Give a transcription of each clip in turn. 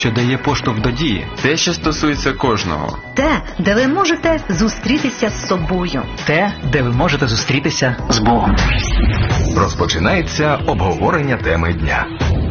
що дає поштовх до дії. Те, що стосується кожного. Те, де ви можете зустрітися з собою. Те, де ви можете зустрітися з Богом. Розпочинається обговорення теми дня.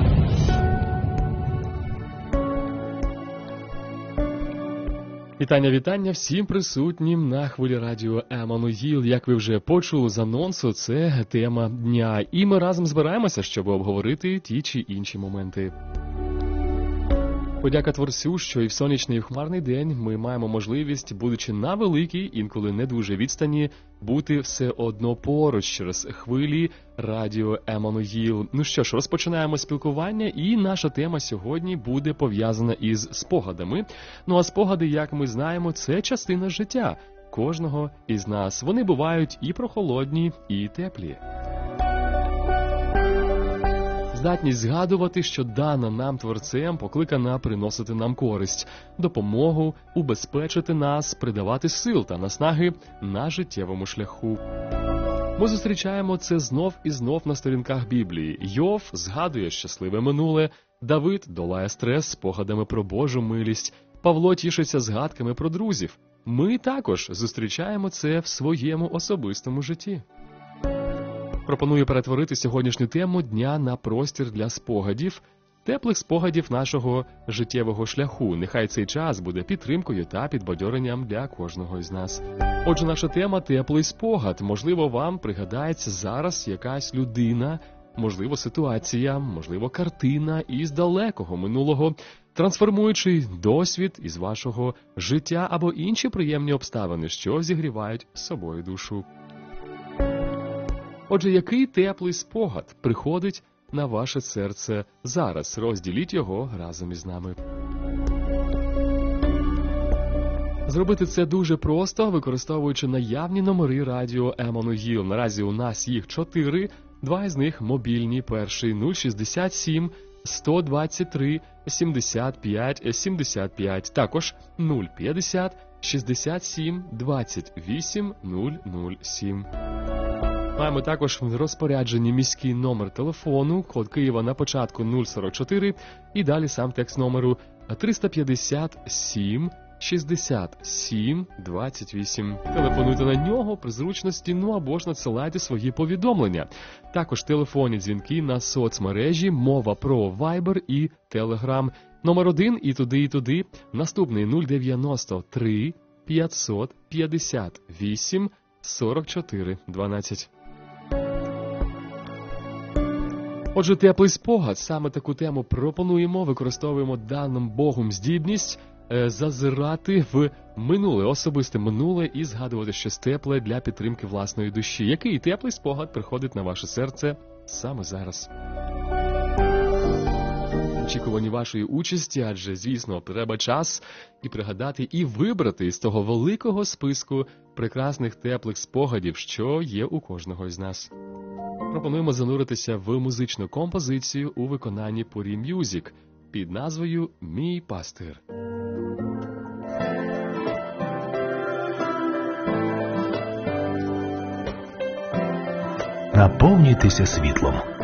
Вітання всім присутнім на хвилі радіо Еммануїл. Як ви вже почули з анонсу, це тема дня. І ми разом збираємося, щоб обговорити ті чи інші моменти. Подяка Творцю, що і в сонячний, і в хмарний день ми маємо можливість, будучи на великій, інколи не дуже відстані, бути все одно поруч через хвилі радіо Еммануїл. Ну що ж, розпочинаємо спілкування, і наша тема сьогодні буде пов'язана із спогадами. Ну а спогади, як ми знаємо, це частина життя кожного із нас. Вони бувають і прохолодні, і теплі. Здатність згадувати, що дана нам Творцем, покликана приносити нам користь, допомогу, убезпечити нас, придавати сил та наснаги на життєвому шляху. Ми зустрічаємо це знов і знов на сторінках Біблії. Йов згадує щасливе минуле, Давид долає стрес спогадами про Божу милість, Павло тішиться згадками про друзів. Ми також зустрічаємо це в своєму особистому житті. Пропоную перетворити сьогоднішню тему дня на простір для спогадів, теплих спогадів нашого життєвого шляху. Нехай цей час буде підтримкою та підбадьоренням для кожного із нас. Отже, наша тема – теплий спогад. Можливо, вам пригадається зараз якась людина, можливо, ситуація, можливо, картина із далекого минулого, трансформуючи досвід із вашого життя або інші приємні обставини, що зігрівають собою душу. Отже, який теплий спогад приходить на ваше серце зараз? Розділіть його разом із нами. Зробити це дуже просто, використовуючи наявні номери радіо Еммануїл. Наразі у нас їх 4, 2 із них мобільні. Перший 067 123 75 75, також 050 67 28 007. Маємо також в розпорядженні міський номер телефону, код Києва на початку 044 і далі сам текст номеру 357 67 28. Телефонуйте на нього при зручності, або ж надсилайте свої повідомлення. Також телефонні дзвінки на соцмережі, мова про Viber і Telegram. Номер 1 і туди. Наступний 093 558 44 12. Отже, теплий спогад. Саме таку тему пропонуємо, використовуємо даним Богом здібність зазирати в минуле, особисте минуле і згадувати щось тепле для підтримки власної душі. Який теплий спогад приходить на ваше серце саме зараз? Очікувані вашої участі, адже, звісно, треба час і пригадати, і вибрати із того великого списку прекрасних теплих спогадів, що є у кожного із нас. Пропонуємо зануритися в музичну композицію у виконанні Puri Music під назвою «Мій пастир». Наповнюйтеся світлом.